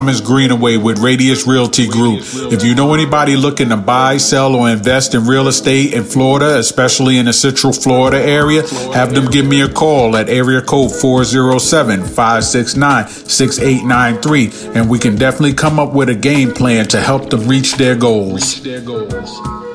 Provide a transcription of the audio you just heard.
Greenaway with Radius Realty Group. If you know anybody looking to buy, sell, or invest in real estate in Florida, especially in the Central Florida area, have them give me a call at area code 407-569-6893, and we can definitely come up with a game plan to help them reach their goals.